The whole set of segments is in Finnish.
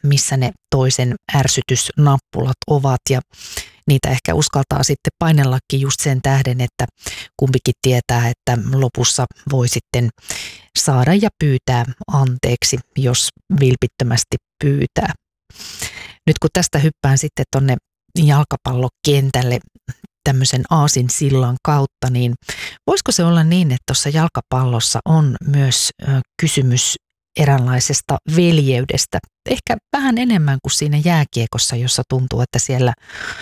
missä ne toisen ärsytysnappulat ovat, ja niitä ehkä uskaltaa sitten painellakin just sen tähden, että kumpikin tietää, että lopussa voi sitten saada ja pyytää anteeksi, jos vilpittömästi pyytää. Nyt kun tästä hyppään sitten tonne jalkapallokentälle tämmöisen aasinsillan kautta, niin voisiko se olla niin, että tuossa jalkapallossa on myös kysymys eräänlaisesta veljeydestä, ehkä vähän enemmän kuin siinä jääkiekossa, jossa tuntuu, että siellä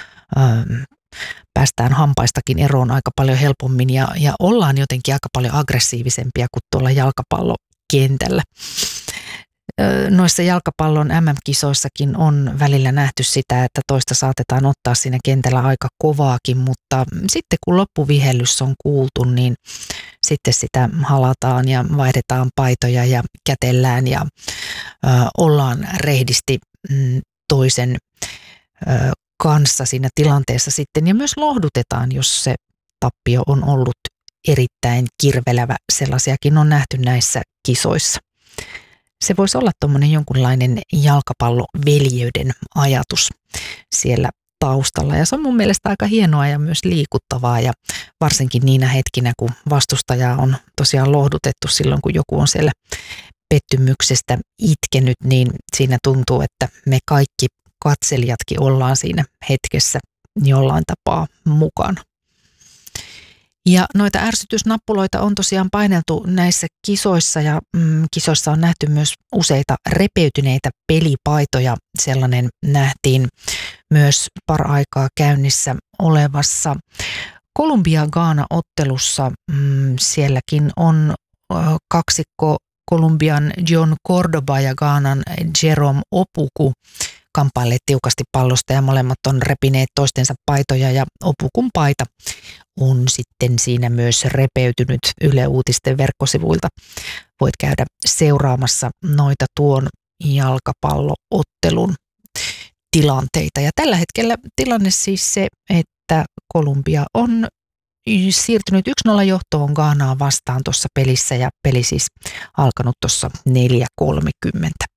päästään hampaistakin eroon aika paljon helpommin ja ollaan jotenkin aika paljon aggressiivisempia kuin tuolla jalkapallokentällä. Noissa jalkapallon MM-kisoissakin on välillä nähty sitä, että toista saatetaan ottaa siinä kentällä aika kovaakin, mutta sitten kun loppuvihellys on kuultu, niin sitten sitä halataan ja vaihdetaan paitoja ja kätellään ja ollaan rehdisti toisen kanssa siinä tilanteessa sitten, ja myös lohdutetaan, jos se tappio on ollut erittäin kirvelevä. Sellaisiakin on nähty näissä kisoissa. Se voisi olla tuommoinen jonkunlainen jalkapalloveljeyden ajatus siellä taustalla, ja se on mun mielestä aika hienoa ja myös liikuttavaa, ja varsinkin niinä hetkinä, kun vastustajaa on tosiaan lohdutettu silloin, kun joku on siellä pettymyksestä itkenyt, niin siinä tuntuu, että me kaikki katselijatkin ollaan siinä hetkessä jollain tapaa mukana. Ja noita ärsytysnappuloita on tosiaan paineltu näissä kisoissa, ja kisoissa on nähty myös useita repeytyneitä pelipaitoja. Sellainen nähtiin myös paraikaa käynnissä olevassa Kolumbia-Gaana-ottelussa. Sielläkin on kaksikko Kolumbian John Cordoba ja Ghanan Jerome Opoku kamppailleet tiukasti pallosta, ja molemmat on repineet toistensa paitoja, ja Opukun paita on sitten siinä myös repeytynyt. Yle Uutisten verkkosivuilta voit käydä seuraamassa noita tuon jalkapalloottelun tilanteita. Ja tällä hetkellä tilanne siis se, että Kolumbia on siirtynyt 1-0 johtoon Ghanaa vastaan tuossa pelissä, ja peli siis alkanut tuossa 4:30.